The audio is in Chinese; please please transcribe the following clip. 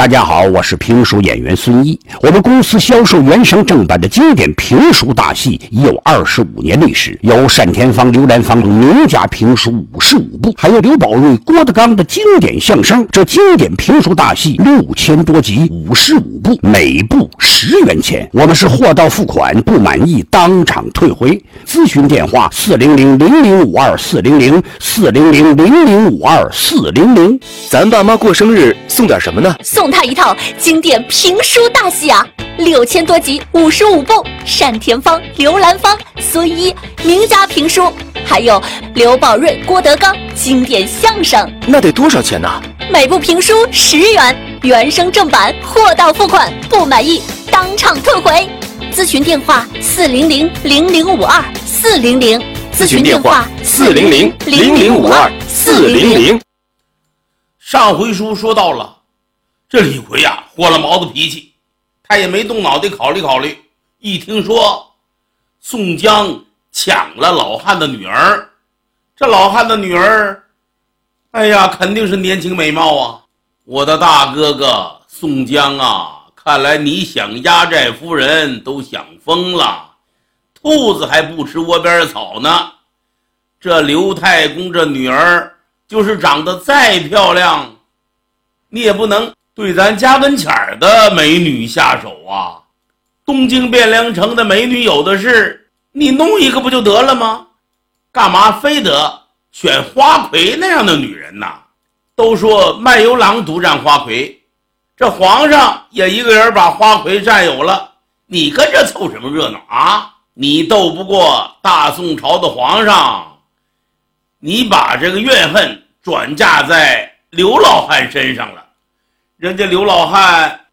大家好，我是评书演员孙毅。我们公司销售原声正版的经典评书大戏已有25年历史，有单田芳、刘兰芳名家评书55部，还有刘宝瑞、郭德纲的经典相声。这经典评书大戏6000多集，55部，每部10元钱。我们是货到付款，不满意当场退回。咨询电话400-0052-400，400-0052-400。 咱爸妈过生日送点什么呢？ 送他一套经典评书大戏啊，6000多集，55部，单田芳、刘兰芳、孙一名家评书，还有刘宝瑞、郭德纲经典相声。 那得多少钱呢？ 每部评书10元，原声正版，货到付款，不满意当场退回。咨询电话400-0052-400，咨询电话 400-0052-400。 上回书说到了，这李逵呀，豁了毛子脾气，他也没动脑袋考虑考虑。一听说宋江抢了老汉的女儿，这老汉的女儿，哎呀，肯定是年轻美貌啊！我的大哥哥宋江啊，看来你想压寨夫人都想疯了，兔子还不吃窝边草呢。这刘太公这女儿就是长得再漂亮，你也不能对咱家跟前儿的美女下手啊！东京汴梁城的美女有的是，你弄一个不就得了吗？干嘛非得选花魁那样的女人呢？都说卖油郎独占花魁，这皇上也一个人把花魁占有了，你跟着凑什么热闹啊？你斗不过大宋朝的皇上，你把这个怨恨转嫁在刘老汉身上了。人家刘老汉